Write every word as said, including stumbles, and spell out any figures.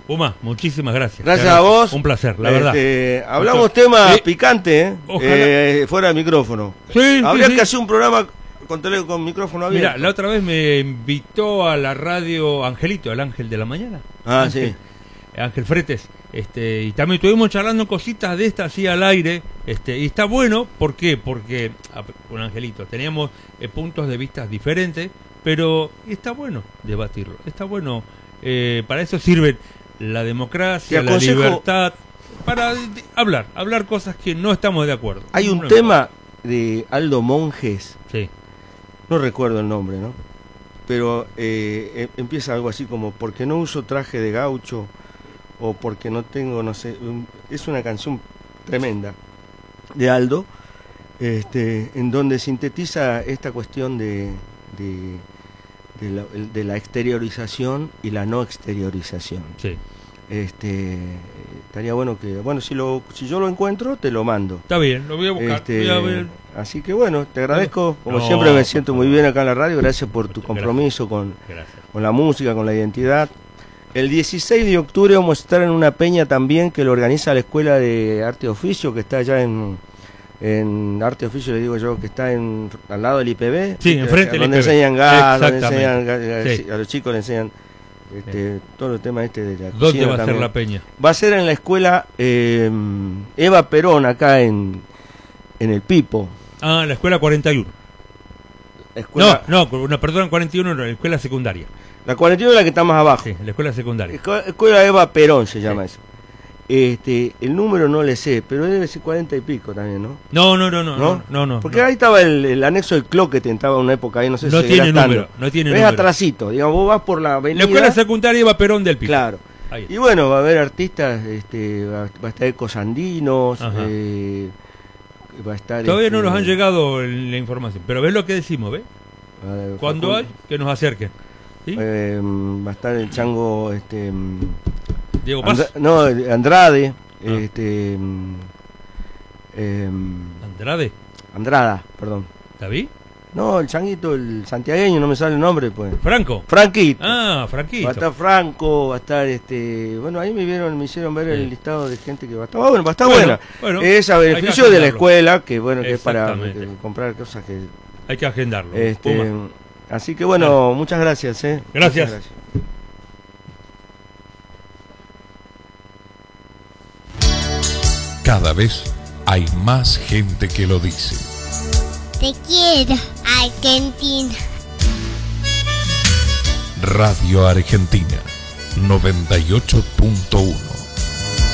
Puma, muchísimas gracias. Gracias a vos. Un placer, la este, verdad. Hablamos Entonces, temas eh, picantes, ¿eh? eh, fuera del micrófono. Sí, Habría sí, sí. que hacer un programa con, tele, con micrófono abierto. Mira, la otra vez me invitó a la radio Angelito, el Ángel de la Mañana. Ah, Ángel, sí. Ángel Fretes. Este, y también estuvimos charlando cositas de estas así al aire. Este, y está bueno, ¿por qué? Porque a- con Angelito teníamos eh, puntos de vista diferentes, pero está bueno debatirlo. Está bueno. Eh, para eso sirve la democracia, Te la aconsejo- libertad, para de- hablar, hablar cosas que no estamos de acuerdo. Hay un No, tema de Aldo Monjes, Sí. no recuerdo el nombre, ¿no? Pero eh, em- empieza algo así como, porque no uso traje de gaucho, o porque no tengo, no sé, un- es una canción tremenda de Aldo, este, en donde sintetiza esta cuestión de, de, de la, de la exteriorización y la no exteriorización. Sí. Este, estaría bueno que, bueno, si lo, si yo lo encuentro, te lo mando. Está bien, lo voy a buscar. Este, Voy a ver. Así que bueno, te agradezco, como No, siempre me por siento favor. muy bien acá en la radio, gracias por tu Gracias. compromiso con, Gracias. con la música, con la identidad. El dieciséis de octubre vamos a estar en una peña también que lo organiza la Escuela de Arte y Oficio, que está allá en, en Arte y Oficio, le digo yo, que está en al lado del I P B. Sí, enfrente del donde I P B. enseñan gas, donde Exactamente. enseñan gas, Sí. a los chicos le enseñan este, todo el tema este de la ¿Dónde cocina va a ser también. la peña? Va a ser en la escuela eh, Eva Perón, acá en, en el Pipo. Ah, la escuela cuarenta y uno. Escuela, No, no, no, perdón, cuarenta y uno no, la escuela secundaria. La cuarenta y uno es la que está más abajo. Sí, la escuela secundaria. Escu- Escuela Eva Perón se llama Sí. eso. Este, el número no le sé, pero debe ser cuarenta y pico también, ¿no? No, no, no, no, ¿No? no, no, no. Porque no. ahí estaba el, el anexo del Cloquet, estaba una época ahí, no sé No si tiene seguirá estando. número, no tiene Es número. atrasito, digamos, vos vas por la La avenida. escuela secundaria iba Perón del Pico. Claro. Ahí. Y bueno, va a haber artistas, este, va, va a estar Ecos Andinos, Ajá. eh, va a estar... Todavía este, no nos han llegado el- la información, pero ves lo que decimos, ¿ves? eh, Cuando Facundo, hay, que nos acerquen. ¿Sí? eh, va a estar el chango, este... Diego Paz. Andra- no, Andrade, Ah. este... eh, Andrade. Andrada, perdón. ¿David? No, el changuito, el santiagueño, no me sale el nombre, pues. Franco. Franquito. Ah, Va Franquito. a estar Franco, va a estar este, bueno, ahí me vieron, me hicieron ver Sí. el listado de gente que va a estar, bueno, va a estar Bueno, buena. bueno, es a hay que beneficio de la agendarlo. escuela, que bueno, que es para Exactamente. eh, comprar cosas que Hay que agendarlo. este, Puma. así que bueno, muchas gracias, eh. Gracias. Muchas Cada vez hay más gente que lo dice. Te quiero, Argentina. Radio Argentina noventa y ocho punto uno.